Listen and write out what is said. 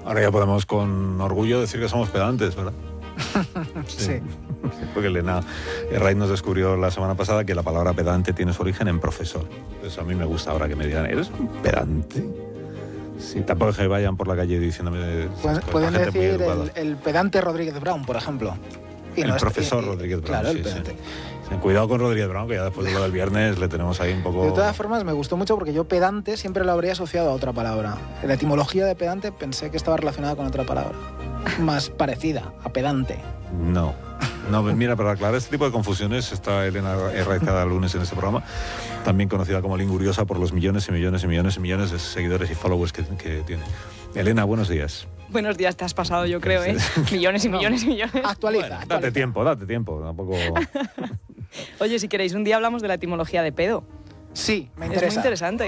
Ahora ya podemos con orgullo decir que somos pedantes, ¿verdad? Sí. Porque Elena Herraiz nos descubrió la semana pasada que la palabra pedante tiene su origen en profesor. Eso a mí me gusta ahora que me digan, ¿eres un pedante? Sí, tampoco que vayan por la calle diciéndome... Pueden decir el pedante Rodríguez Brown, por ejemplo. Y el profesor Rodríguez Brown. Claro, sí, el pedante. Sí. Cuidado con Rodríguez Brown, que ya después de lo del viernes le tenemos ahí un poco... De todas formas, me gustó mucho porque yo pedante siempre lo habría asociado a otra palabra. La etimología de pedante pensé que estaba relacionada con otra palabra. Más parecida a pedante. No, mira, para aclarar este tipo de confusiones está Elena Herraiz cada lunes en este programa, también conocida como Linguriosa por los millones y millones y millones y millones de seguidores y followers que tiene. Elena, buenos días. Buenos días, te has pasado, yo creo, ¿eh? Millones y millones y millones. Actualiza. Date tiempo, tampoco... Oye, si queréis, un día hablamos de la etimología de pedo. Sí, me Es interesa. muy interesante.